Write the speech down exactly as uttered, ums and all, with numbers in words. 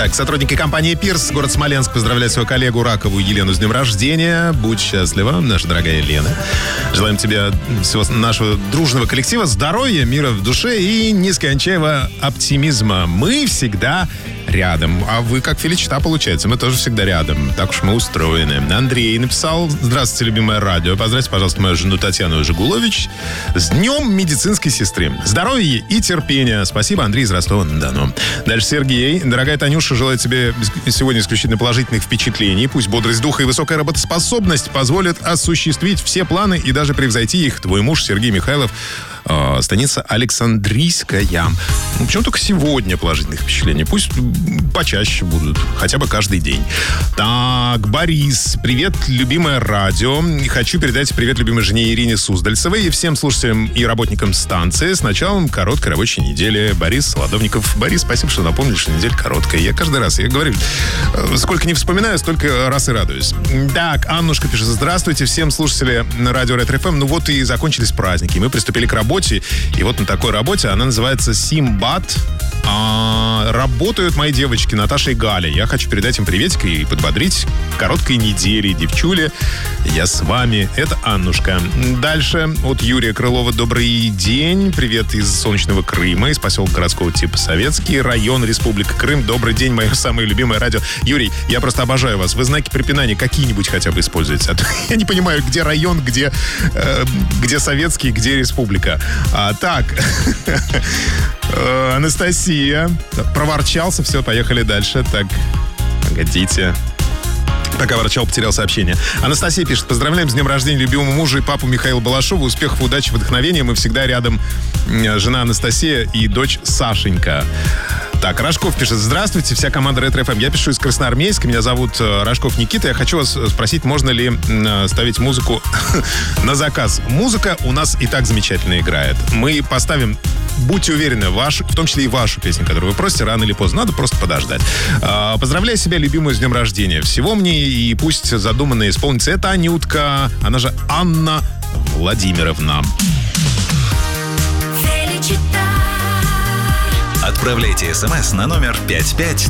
Так, сотрудники компании «Пирс», город Смоленск, поздравляют свою коллегу Ракову Елену с днем рождения. Будь счастлива, наша дорогая Елена. Желаем тебе всего нашего дружного коллектива, здоровья, мира в душе и нескончаемого оптимизма. Мы всегда рядом. А вы как Феличита, получается. Мы тоже всегда рядом. Так уж мы устроены. Андрей написал: здравствуйте, любимое радио. Поздравьте, пожалуйста, мою жену Татьяну Жигулович с днем медицинской сестры. Здоровья и терпения. Спасибо, Андрей из Ростова-на-Дону. Дальше Сергей. Дорогая Танюша, желаю тебе сегодня исключительно положительных впечатлений. Пусть бодрость духа и высокая работоспособность позволят осуществить все планы и даже превзойти их. Твой муж Сергей Михайлов, э, станица Александрийская. Ну, почему только сегодня положительных впечатлений? Пусть почаще будут, хотя бы каждый день. Так, Борис. Привет, любимое радио. Хочу передать привет любимой жене Ирине Суздальцевой и всем слушателям и работникам станции с началом короткой рабочей недели. Борис Солодовников. Борис, спасибо, что напомнили, что неделя короткая. Я каждый раз, я говорю, сколько не вспоминаю, столько раз и радуюсь. Так, Аннушка пишет: здравствуйте всем слушатели радио Ретро-ФМ. Ну вот и закончились праздники. Мы приступили к работе. И вот на такой работе, она называется Симбад. А, работают мои девочки Наташа и Галя. Я хочу передать им приветик и подбодрить короткой недели. Девчули, я с вами. Это Аннушка. Дальше от Юрия Крылова. Добрый день. Привет из солнечного Крыма, из поселка городского типа Советский район, Республика Крым. Добрый день, мое самое любимое радио. Юрий, я просто обожаю вас. Вы знаки препинания какие-нибудь хотя бы используете? А то я не понимаю, где район, где, э, где Советский, где Республика. А, так... Анастасия. Проворчался, все, поехали дальше. Так, погодите. Пока ворчал, потерял сообщение. Анастасия пишет: поздравляем с днем рождения любимого мужа и папу Михаила Балашова. Успехов, удачи, вдохновения. Мы всегда рядом. Жена Анастасия и дочь Сашенька. Так, Рожков пишет: здравствуйте, вся команда Ретро-ФМ. Я пишу из Красноармейска, меня зовут Рожков Никита. Я хочу вас спросить, можно ли ставить музыку на заказ. Музыка у нас и так замечательно играет. Мы поставим, будьте уверены, ваш, в том числе и вашу песню, которую вы просите, рано или поздно. Надо просто подождать. Поздравляю себя, любимую, с днем рождения. Всего мне, и пусть задуманное исполнится. Это Анютка, она же Анна Владимировна. Отправляйте смс на номер пять пять